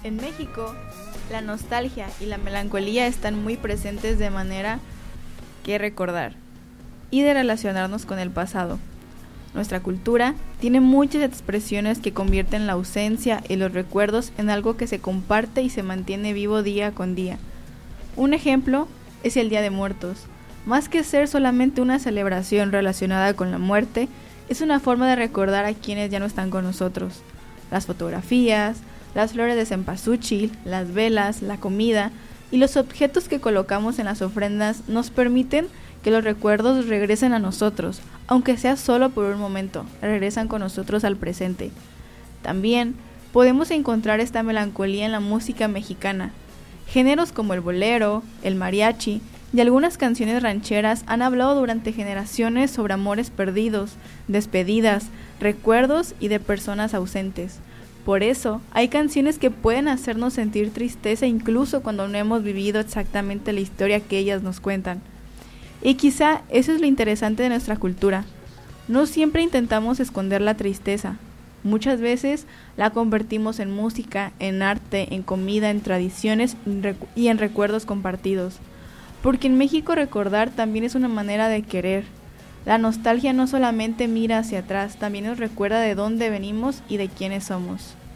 En México, la nostalgia y la melancolía están muy presentes de manera que recordar y de relacionarnos con el pasado. Nuestra cultura tiene muchas expresiones que convierten la ausencia y los recuerdos en algo que se comparte y se mantiene vivo día con día. Un ejemplo es el Día de Muertos. Más que ser solamente una celebración relacionada con la muerte, es una forma de recordar a quienes ya no están con nosotros. Las fotografías, las flores de cempasúchil, las velas, la comida y los objetos que colocamos en las ofrendas nos permiten que los recuerdos regresen a nosotros, aunque sea solo por un momento, regresan con nosotros al presente. También podemos encontrar esta melancolía en la música mexicana. Géneros como el bolero, el mariachi y algunas canciones rancheras han hablado durante generaciones sobre amores perdidos, despedidas, recuerdos y de personas ausentes. Por eso, hay canciones que pueden hacernos sentir tristeza incluso cuando no hemos vivido exactamente la historia que ellas nos cuentan. Y quizá eso es lo interesante de nuestra cultura. No siempre intentamos esconder la tristeza. Muchas veces la convertimos en música, en arte, en comida, en tradiciones y en recuerdos compartidos. Porque en México recordar también es una manera de querer. La nostalgia no solamente mira hacia atrás, también nos recuerda de dónde venimos y de quiénes somos.